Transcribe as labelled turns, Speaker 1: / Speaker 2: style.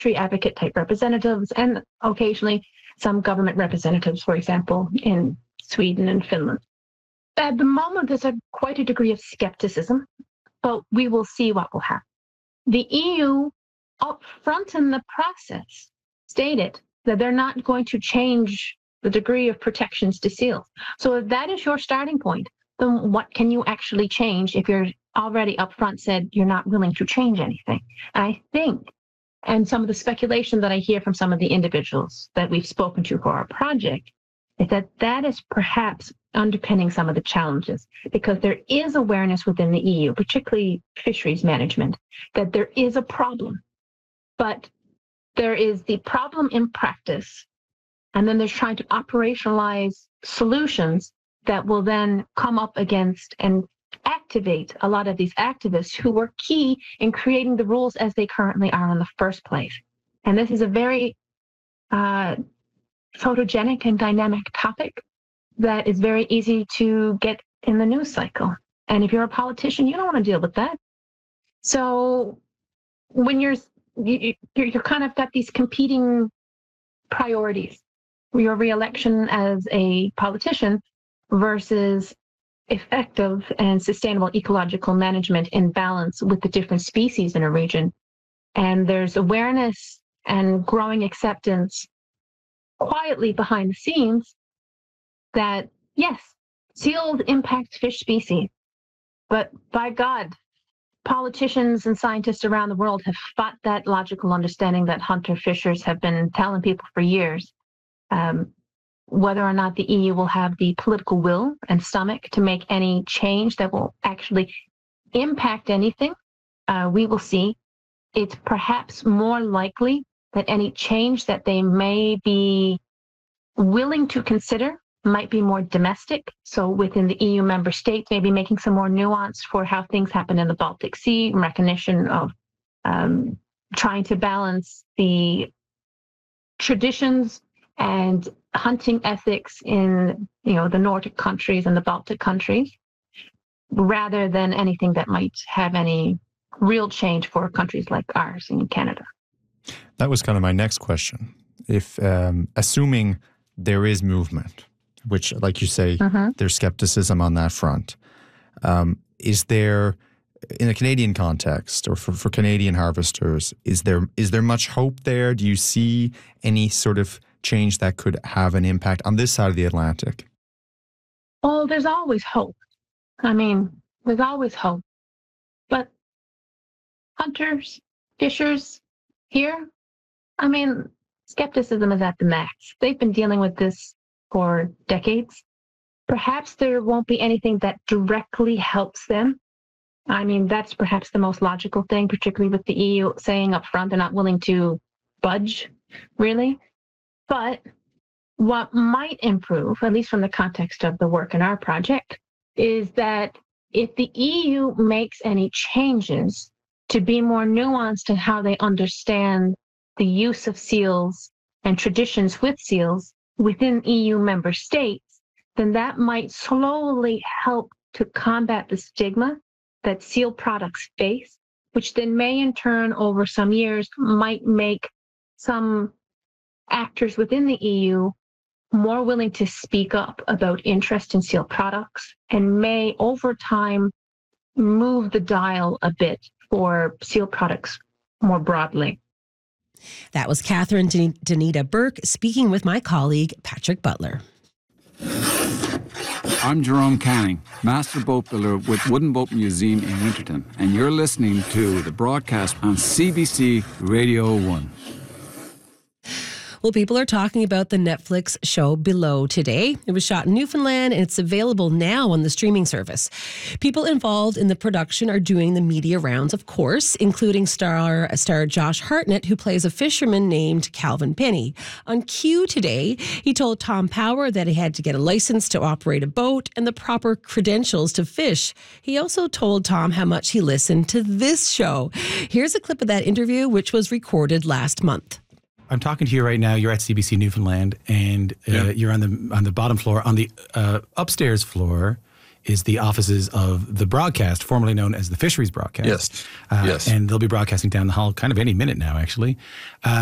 Speaker 1: fishery advocate type representatives, and occasionally some government representatives, for example, in Sweden and Finland. At the moment, there's quite a degree of skepticism, but we will see what will happen. The EU, up front in the process, stated that they're not going to change the degree of protections to seals. So if that is your starting point, then what can you actually change if you're already up front said you're not willing to change anything? And I think, and some of the speculation that I hear from some of the individuals that we've spoken to for our project, is that that is perhaps underpinning some of the challenges, because there is awareness within the EU, particularly fisheries management, that there is a problem. But there is the problem in practice, and then there's trying to operationalize solutions that will then come up against and activate a lot of these activists who were key in creating the rules as they currently are in the first place. And this is a very photogenic and dynamic topic that is very easy to get in the news cycle. And if you're a politician, you don't want to deal with that. So when you're kind of got these competing priorities, your reelection as a politician versus effective and sustainable ecological management in balance with the different species in a region. And there's awareness and growing acceptance quietly behind the scenes that, yes, seals impact fish species, but by God, politicians and scientists around the world have fought that logical understanding that hunter fishers have been telling people for years. Whether or not the EU will have the political will and stomach to make any change that will actually impact anything, we will see. It's perhaps more likely that any change that they may be willing to consider might be more domestic. So within the EU member states, maybe making some more nuance for how things happen in the Baltic Sea, recognition of trying to balance the traditions and hunting ethics in, the Nordic countries and the Baltic countries, rather than anything that might have any real change for countries like ours in Canada.
Speaker 2: That was kind of my next question. If assuming there is movement, which, like you say, there's skepticism on that front, is there, in a Canadian context or for Canadian harvesters, is there much hope there? Do you see any sort of change that could have an impact on this side of the Atlantic?
Speaker 1: Well, there's always hope. There's always hope. But hunters, fishers here, skepticism is at the max. They've been dealing with this for decades. Perhaps there won't be anything that directly helps them. That's perhaps the most logical thing, particularly with the EU saying up front they're not willing to budge, really. But what might improve, at least from the context of the work in our project, is that if the EU makes any changes to be more nuanced in how they understand the use of seals and traditions with seals within EU member states, then that might slowly help to combat the stigma that seal products face, which then may in turn over some years might make some actors within the EU more willing to speak up about interest in seal products, and may over time move the dial a bit for seal products more broadly.
Speaker 3: That was Catherine Danita Burke speaking with my colleague Patrick Butler.
Speaker 4: I'm Jerome Canning, Master Boat Builder with Wooden Boat Museum in Winterton, and you're listening to the broadcast on CBC Radio 1.
Speaker 3: Well, people are talking about the Netflix show Below today. It was shot in Newfoundland and it's available now on the streaming service. People involved in the production are doing the media rounds, of course, including star Josh Hartnett, who plays a fisherman named Calvin Penny. On cue today, he told Tom Power that he had to get a license to operate a boat and the proper credentials to fish. He also told Tom how much he listened to this show. Here's a clip of that interview, which was recorded last month.
Speaker 5: I'm talking to you right now. You're at CBC Newfoundland, and you're on the bottom floor. On the upstairs floor is the offices of the broadcast, formerly known as the Fisheries Broadcast.
Speaker 6: Yes.
Speaker 5: And they'll be broadcasting down the hall kind of any minute now, actually.